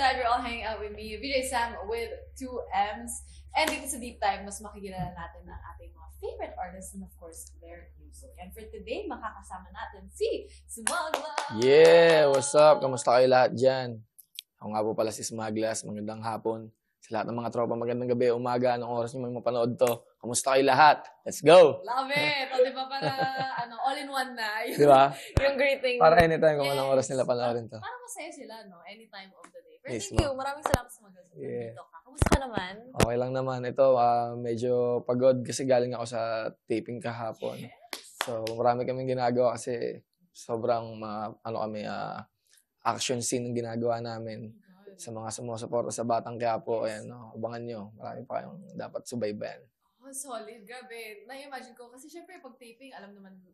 glad you're all hanging out with me, VJ Sam with 2Ms. And dito sa Deep Dive, mas makikilala natin ang ating mga favorite artists and of course, their music. And for today, makakasama natin si Smuglas! Yeah! What's up? Kamusta kayo lahat dyan? Ako nga po pala si Smuglas. Magandang hapon. Sa lahat ng mga tropa, magandang gabi, umaga, anong oras nyo may mapanood to. Kamusta kayo lahat? Let's go! Love it! O diba para all-in-one na Di ba? yung greeting. Para anytime kung anong oras nila panoorin to. Parang masaya sila, no? Anytime of the day. Pero Yes, thank you. Maraming salamat sa mga Yeah. dito ka. Kamusta ka naman? Okay lang naman. Ito, medyo pagod kasi galing ako sa taping kahapon. So, marami kaming ginagawa kasi sobrang action scene ang ginagawa namin. Sa mga sumusuporta sa Batang Quiapo, ayan, no, abangan nyo. Marami pa kayong dapat subaybayan. Oh, solid. Grabe. Na-imagine ko. Kasi syempre, pag taping, alam naman